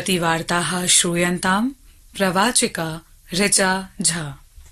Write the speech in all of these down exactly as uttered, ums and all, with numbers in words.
इति वार्ताः श्रूयन्ताम् प्रवाचिका ऋचा झा।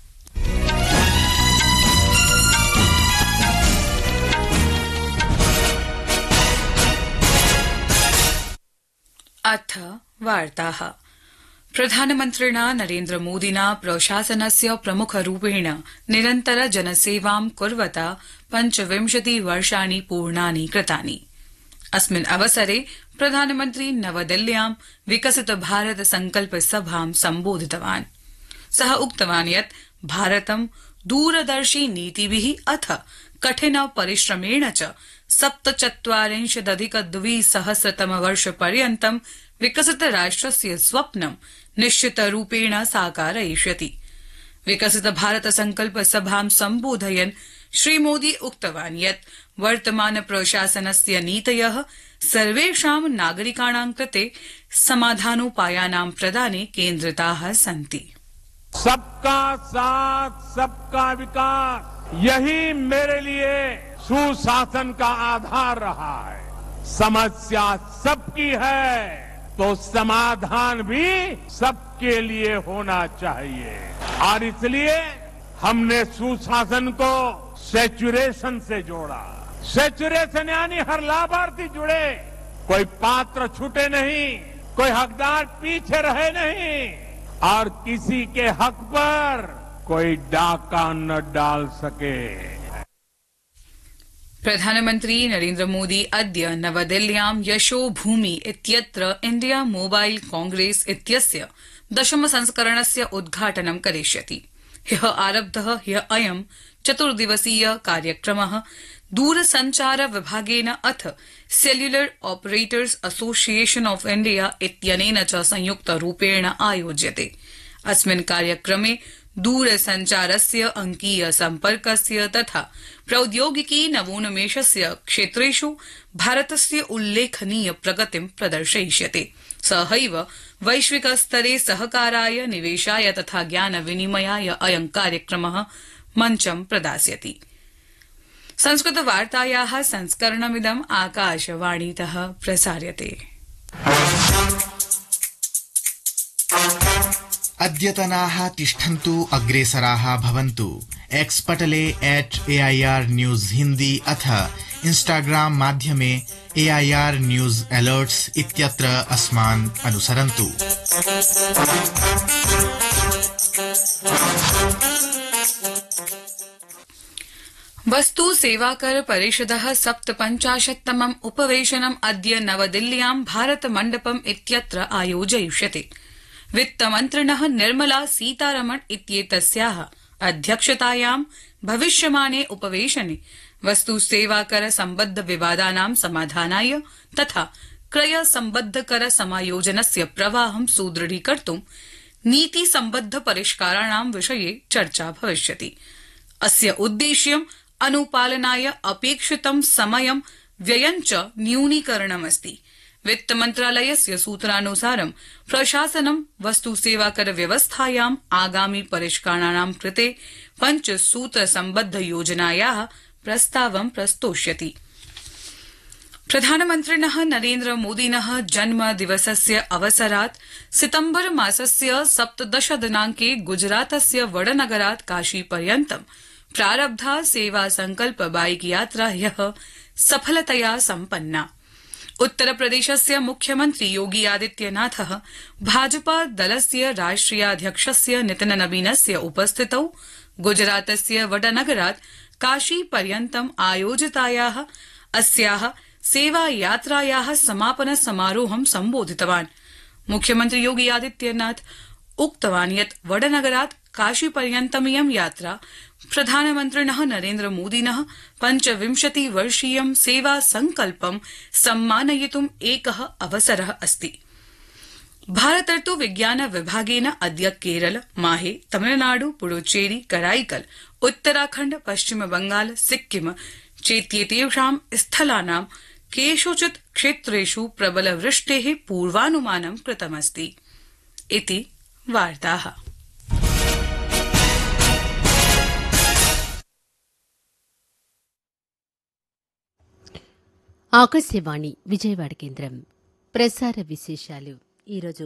अथ वार्ताः। प्रधानमन्त्रिणा नरेन्द्र मोदिना प्रशासनस्य प्रमुखरूपेण निरन्तर जनसेवां कुर्वता पञ्चविंशति वर्षाणि पूर्णानि कृतानि। अस्मिन् अवसरे प्रधानमन्त्री नवदिल्ल्यां विकसित भारत संकल्प सभां सम्बोधितवान्। सः उक्तवान् यत् भारतं दूरदर्शी नीतिभिः अथ कठिन परिश्रमेण च सप्तचत्वारिंशदधिक द्विसहस्रतमवर्षपर्यन्तं विकसित राष्ट्रस्य स्वप्नं निश्चितरूपेण साकारयिष्यति। विकसित भारत संकल्प सभां सम्बोधयन् श्रीमोदी उक्तवान् यत् वर्तमान प्रशासनस्य नीतयः सर्वेषां नागरिकाणां कृते समाधानोपायानां प्रदाने केन्द्रिताः सन्ति। सबका साथ सबका विकास, यही मेरे लिए सुशासन का आधार रहा है। समस्या सबकी है तो समाधान भी सबके लिए होना चाहिए, और इसलिए हमने सुशासन को सैचुरेशन से जोड़ा। सैचुरेशन यानी हर लाभार्थी जुड़े, कोई पात्र छूटे नहीं, कोई हकदार पीछे रहे नहीं, और किसी के हक पर कोई डाका न डाल सके। प्रधानमन्त्री नरेन्द्र मोदी अद्य नवदिल्ल्यां यशोभूमि इत्यत्र इंडिया मोबाइल कांग्रेस इत्यस्य दशम संस्करणस्य उद्घाटनं करिष्यति। ह्यः आरब्धः ह्यः अयं चतुर्दिवसीय कार्यक्रमः दूरसञ्चार विभागेन अथ cellular operators association of India इत्यनेन च संयुक्तरूपेण आयोज्यते। अस्मिन् कार्यक्रमे दूरसञ्चारस्य अंकीय सम्पर्कस्य तथा प्रौद्योगिकी नवोन्मेषस्य क्षेत्रेषु भारतस्य उल्लेखनीय प्रगतिं प्रदर्शयिष्यते। सहैव वैश्विक स्तरे सहकाराय, निवेशाय तथा ज्ञान विनिमयाय अयं कार्यक्रमः मञ्चं प्रदास्यति। संस्कृत वार्तायाः संस्करणमिदम् आकाशवाणीतः प्रसार्यते। अद्यतनाः तिष्ठन्तु, अग्रेसराः भवन्तु। एक्स पटले एट एआईआर न्यूज हिंदी अथ इंस्टाग्राम माध्यमे एआईआर न्यूज अलर्ट्स इत्यत्र अस्मान् अनुसरन्तु। वस्तु सेवाकर परिषदः सप्तपञ्चाशत्तमम् उपवेशनम् अद्य नवदिल्ल्यां भारत मण्डपम् इत्यत्र आयोजयिष्यते। वित्तमन्त्रिणः निर्मला सीतारमण इत्येतस्याः अध्यक्षतायां भविष्यमाणे उपवेशने वस्तु सेवाकर सम्बद्ध विवादानां समाधानाय तथा क्रय सम्बद्ध कर समायोजनस्य प्रवाहं सुदृढीकर्तुं नीति सम्बद्ध परिष्काराणां विषये चर्चा भविष्यति। अस्य उद्देश्यम् अनुपालनाय अपेक्षितं समयं व्ययं च न्यूनीकरणमस्ति। वित्तमन्त्रालयस्य सूत्रानुसारं प्रशासनं वस्तु सेवाकर व्यवस्थायां आगामी परिष्करणानां कृते पञ्चसूत्र सम्बद्ध योजनायाः प्रस्तावं प्रस्तोष्यति। प्रधानमन्त्रिणः नरेन्द्र मोदिनः जन्मदिवसस्य अवसरात् सितम्बर मासस्य सप्तदश दिनाङ्के गुजरातस्य वडनगरात् काशीपर्यन्तं प्रारब्धा सेवा संकल्प बाइक यात्रा ह्यः सफलतया सम्पन्ना। उत्तरप्रदेशस्य मुख्यमन्त्री योगी आदित्यनाथः भाजपा दलस्य राष्ट्रियाध्यक्षस्य नितिन नवीनस्य उपस्थितौ गुजरातस्य वडनगरात् काशीपर्यन्तम् आयोजितायाः अस्याः सेवायात्रायाः समापन समारोहं सम्बोधितवान्। मुख्यमन्त्री योगी आदित्यनाथ उक्तवान् यत् वडनगरात् काशीपर्यन्तमियं यात्रा प्रधानमन्त्रिणः नरेन्द्र मोदिनः पञ्चविंशति वर्षीयं सेवा संकल्पं सम्मानयितुम् एकः अवसरः अस्ति। भारतर्तु विज्ञान विभागेन अद्य केरल, माहे, तमिलनाडु, पुडुचेरी, कराईकल, उत्तराखण्ड, पश्चिम बंगाल, सिक्किम चेत्येतेषां स्थलानां केषुचित् क्षेत्रेषु प्रबलवृष्टेः पूर्वानुमानं कृतमस्ति। इति वार्ताः। ఆకాశవాణి విజయవాడ కేంద్రం ప్రసార విశేషాలు ఈరోజు